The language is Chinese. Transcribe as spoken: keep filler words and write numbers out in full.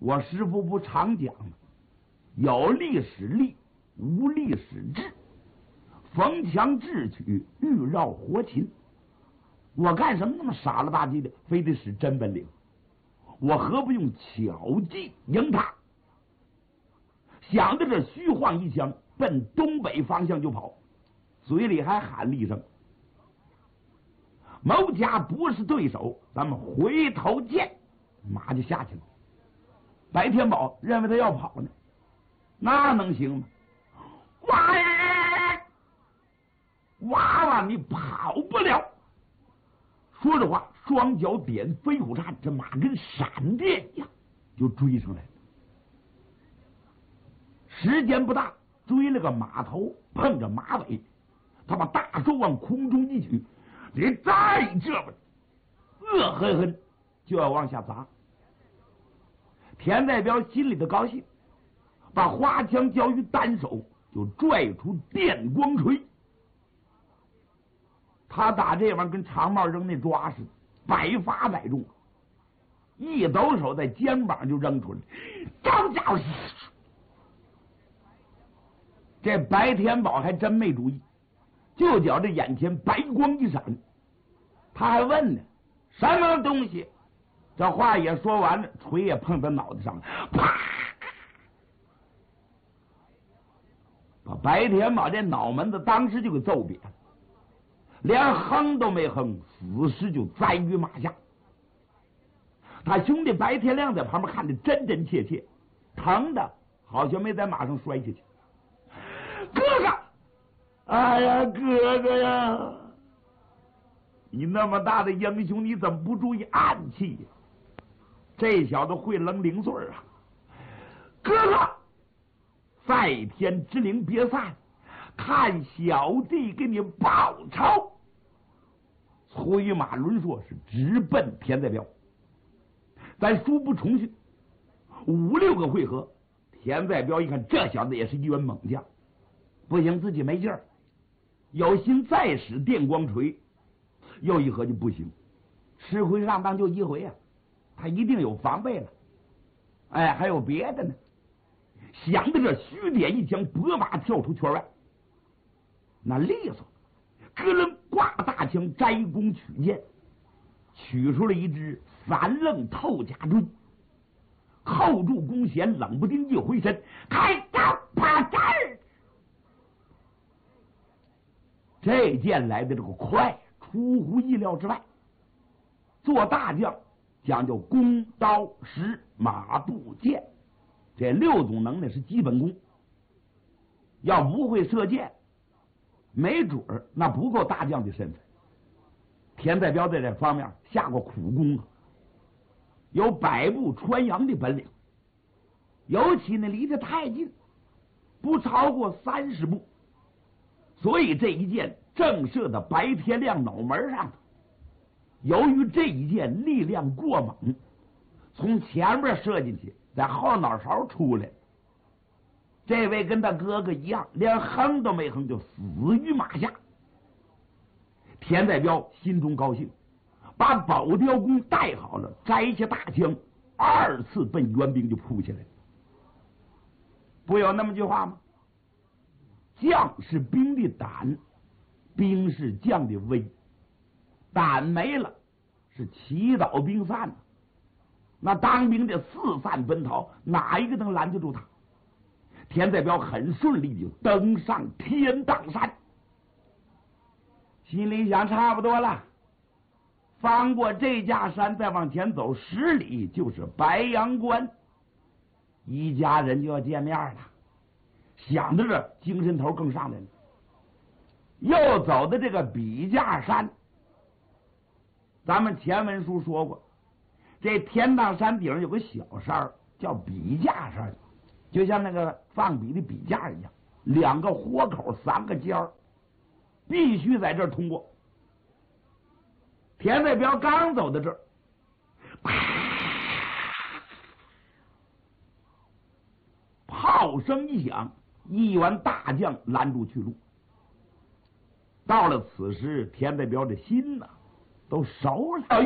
我师父不常讲吗？有历史力，无历史志。逢强智取，欲绕活擒。我干什么那么傻了吧唧的，非得使真本领？我何不用巧计赢他？想着这，虚晃一枪，奔东北方向就跑，嘴里还喊了一声：“某家不是对手，咱们回头见。”马就下去了。白天宝认为他要跑呢，那能行吗？娃呀，娃娃，你跑不了！说着话，双脚点飞虎颤，这马跟闪电一样就追上来了。时间不大，追了个马头碰着马尾，他把大手往空中一举，你再这么恶狠狠就要往下砸。田代表心里的高兴，把花枪交于单手，就拽出电光锤。他打这玩意儿跟长帽扔那抓似的，百发百中，一抖手在肩膀就扔出来。张家伙，这白天宝还真没主意，就觉这眼前白光一闪，他还问呢：“什么东西？”这话也说完了，锤也碰到脑袋上了，啪！把白天宝这脑门子当时就给揍扁了。连哼都没哼，死尸就栽于马下。他兄弟白天亮在旁边看得真真切切，疼的好像没在马上摔下去。哥哥，哎呀，哥哥呀，你那么大的英雄，你怎么不注意暗器呀？这小子会扔零碎啊！哥哥，在天之灵别散，看小弟给你报仇。催马轮说是直奔田代表，咱书不重训，五六个回合，田代表一看这小子也是一员猛将，不行，自己没劲儿，有心再使电光锤，又一合就不行，吃亏上当就一回啊，他一定有防备了。哎，还有别的呢。想到这，虚点一枪，拨马跳出圈外，那利索，咯楞挂大枪，摘弓取箭，取出了一支三楞透甲锥，扣住弓弦，冷不丁一回身，开刀啪这儿。这箭来的这个快，出乎意料之外。做大将讲究弓刀石马步箭，这六种能耐是基本功。要不会射箭，没准儿那不够大将的身份。田代表在这方面下过苦功啊，有百步穿杨的本领。尤其呢离得太近，不超过三十步，所以这一箭正射到白天亮脑门上头。由于这一箭力量过猛，从前面射进去，在后脑勺出来。这位跟他哥哥一样，连哼都没哼就死于马下。田代表心中高兴，把宝雕弓带好了，摘下大枪，二次奔援兵就扑起来了。不有那么句话吗？将是兵的胆，兵是将的威。胆没了，是祈祷兵散了。那当兵的四散奔逃，哪一个能拦得住他？田代表很顺利就登上天荡山，心里想差不多了，翻过这架山再往前走十里就是白阳关，一家人就要见面了。想着这精神头更上来了，又走的这个笔架山。咱们前文书说过，这天荡山顶上有个小山叫笔架山，就像那个放笔的笔架一样，两个豁口，三个尖儿，必须在这儿通过。田代表刚走到这儿，炮声一响，一员大将拦住去路。到了此时，田代表的心呐、啊、都熟了。